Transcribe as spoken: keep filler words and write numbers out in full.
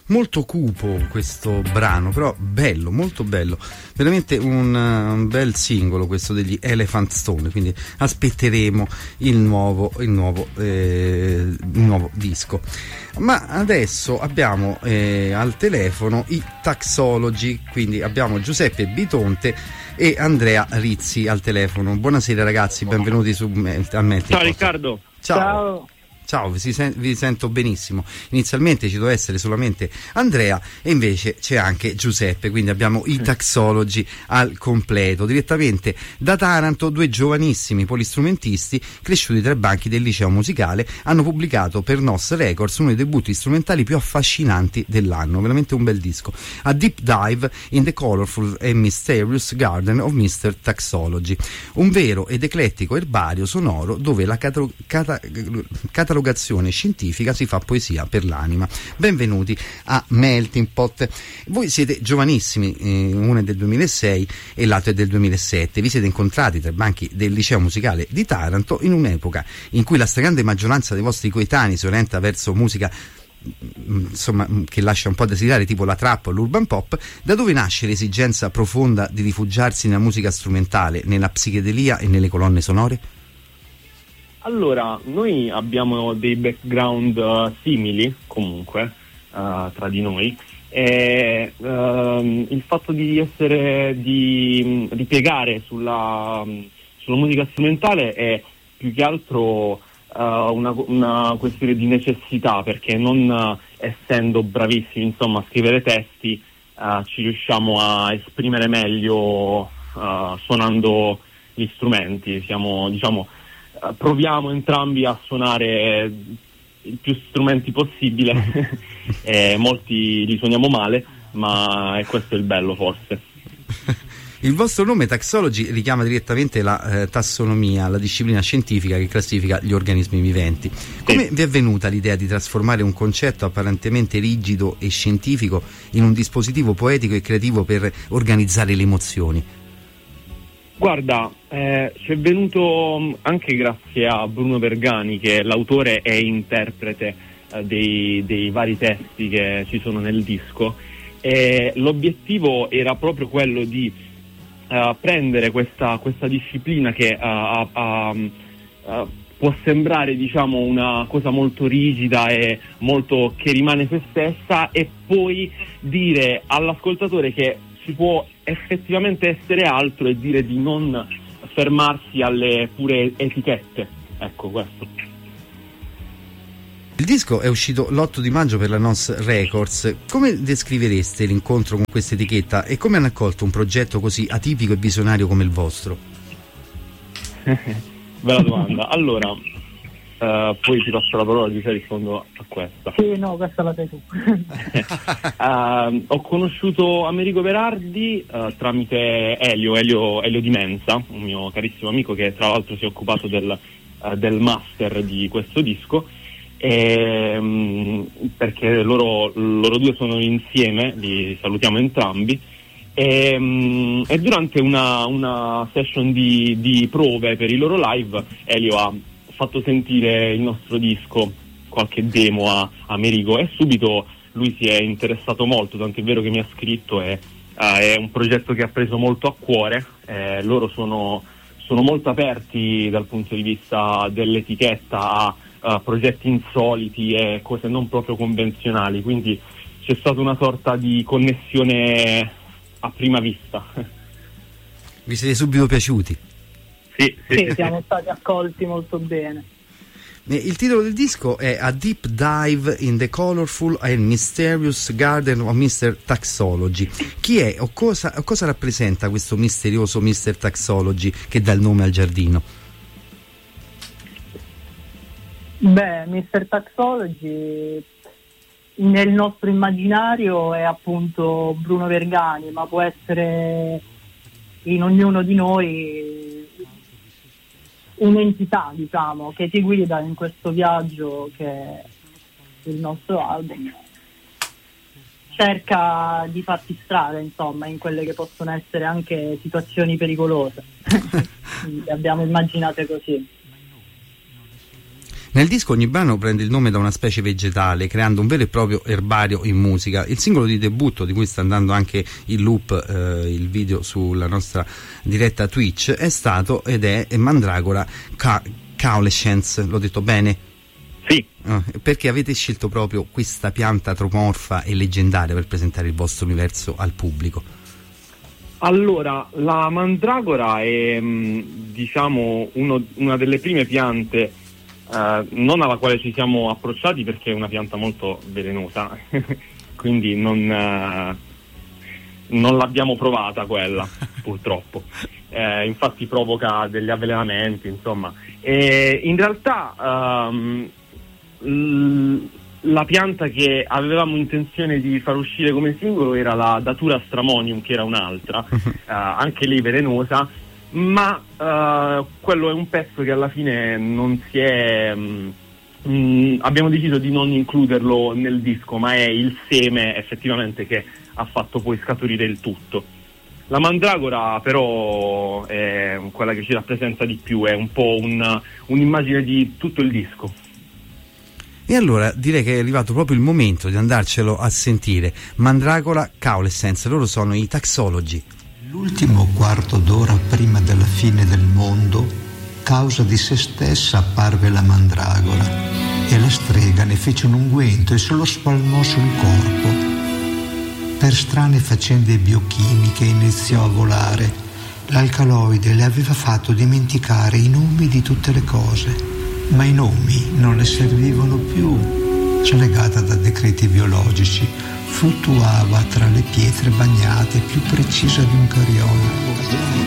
Molto cupo questo brano, però bello, molto bello, veramente un, un bel singolo questo degli Elephant Stone, quindi aspetteremo il nuovo, il nuovo, eh, il nuovo disco. Ma adesso abbiamo eh, al telefono i Taxology, quindi abbiamo Giuseppe Bitonte e Andrea Rizzi al telefono. Buonasera ragazzi, benvenuti su Melt- a Melting Ciao Pot. Riccardo. Ciao. Ciao. Ciao, vi, sen- vi sento benissimo. Inizialmente ci doveva essere solamente Andrea e invece c'è anche Giuseppe, quindi abbiamo i Taxology al completo. Direttamente da Taranto, due giovanissimi polistrumentisti cresciuti tra i banchi del liceo musicale hanno pubblicato per Nos Records uno dei debutti strumentali più affascinanti dell'anno, veramente un bel disco. A Deep Dive in the Colorful and Mysterious Garden of mister Taxology, un vero ed eclettico erbario sonoro dove la catalo- cata- catalogazione scientifica si fa poesia per l'anima. Benvenuti a Melting Pot. Voi siete giovanissimi, eh, uno è del duemilasei e l'altro è del duemilasette. Vi siete incontrati tra i banchi del liceo musicale di Taranto in un'epoca in cui la stragrande maggioranza dei vostri coetanei si orienta verso musica insomma che lascia un po' a desiderare, tipo la trap o l'urban pop. Da dove nasce l'esigenza profonda di rifugiarsi nella musica strumentale, nella psichedelia e nelle colonne sonore? Allora, noi abbiamo dei background uh, simili comunque uh, tra di noi e uh, il fatto di essere di ripiegare sulla, sulla musica strumentale è più che altro uh, una, una questione di necessità, perché non uh, essendo bravissimi insomma a scrivere testi uh, ci riusciamo a esprimere meglio uh, suonando gli strumenti. Siamo, diciamo, proviamo entrambi a suonare il più strumenti possibile e molti li suoniamo male, ma è questo il bello forse. Il vostro nome Taxology richiama direttamente la eh, tassonomia, la disciplina scientifica che classifica gli organismi viventi. Come sì. vi è venuta l'idea di trasformare un concetto apparentemente rigido e scientifico in un dispositivo poetico e creativo per organizzare le emozioni? Guarda, eh, ci è venuto anche grazie a Bruno Vergani, che è l'autore e interprete eh, dei, dei vari testi che ci sono nel disco, e l'obiettivo era proprio quello di uh, prendere questa, questa disciplina che uh, uh, uh, può sembrare, diciamo, una cosa molto rigida e molto che rimane se stessa, e poi dire all'ascoltatore che si può effettivamente essere altro e dire di non fermarsi alle pure etichette. Ecco questo. Il disco è uscito l'otto di maggio per la Nos Records. Come descrivereste l'incontro con questa etichetta e come hanno accolto un progetto così atipico e visionario come il vostro? Bella domanda. Allora, uh, poi ti passo la parola, ti rispondo a questa. Sì, no, questa la sai tu. uh, ho conosciuto Americo Berardi uh, tramite Elio, Elio, Elio Di Mensa, un mio carissimo amico che tra l'altro si è occupato del, uh, del master di questo disco, e, um, perché loro, loro due sono insieme, li salutiamo entrambi. E, um, e durante una, una session di, di prove per i loro live, Elio ha fatto sentire il nostro disco, qualche demo a Americo, e subito lui si è interessato molto, tant'è vero che mi ha scritto, e uh, è un progetto che ha preso molto a cuore. Eh, loro sono, sono molto aperti dal punto di vista dell'etichetta a uh, progetti insoliti e cose non proprio convenzionali, quindi c'è stata una sorta di connessione a prima vista. Vi siete subito piaciuti? Sì, sì, sì, sì, siamo sì. stati accolti molto bene. Il titolo del disco è A Deep Dive in the Colorful and Mysterious Garden of mister Taxology. Chi è o cosa, o cosa rappresenta questo misterioso mister Taxology che dà il nome al giardino? Beh, mister Taxology nel nostro immaginario è appunto Bruno Vergani, ma può essere in ognuno di noi un'entità, diciamo, che ti guida in questo viaggio che è il nostro album. Cerca di farti strada, insomma, in quelle che possono essere anche situazioni pericolose. Le abbiamo immaginate così. Nel disco ogni brano prende il nome da una specie vegetale, creando un vero e proprio erbario in musica. Il singolo di debutto, di cui sta andando anche in loop eh, il video sulla nostra diretta Twitch, è stato ed è Mandragora Ca- Caulescence, l'ho detto bene? Sì. Uh, perché avete scelto proprio questa pianta antropomorfa e leggendaria per presentare il vostro universo al pubblico? Allora, la mandragora è, diciamo, uno, una delle prime piante eh, non alla quale ci siamo approcciati, perché è una pianta molto velenosa, quindi non, eh, non l'abbiamo provata quella, purtroppo. Eh, infatti provoca degli avvelenamenti, insomma. E in realtà um, l- la pianta che avevamo intenzione di far uscire come singolo era la Datura stramonium, che era un'altra, uh, anche lei velenosa, ma uh, quello è un pezzo che alla fine non si è... Um, um, abbiamo deciso di non includerlo nel disco, ma è il seme effettivamente che ha fatto poi scaturire il tutto. La mandragora però è quella che ci rappresenta di più, è un po' un, un'immagine di tutto il disco. E allora direi che è arrivato proprio il momento di andarcelo a sentire. Mandragora Caulescence, loro sono i Taxology. L'ultimo quarto d'ora prima della fine del mondo, causa di se stessa apparve la mandragora, e la strega ne fece un unguento e se lo spalmò sul corpo. Per strane faccende biochimiche iniziò a volare. L'alcaloide le aveva fatto dimenticare i nomi di tutte le cose, ma i nomi non le servivano più. Slegata da decreti biologici, fluttuava tra le pietre bagnate, più precisa di un cariolo.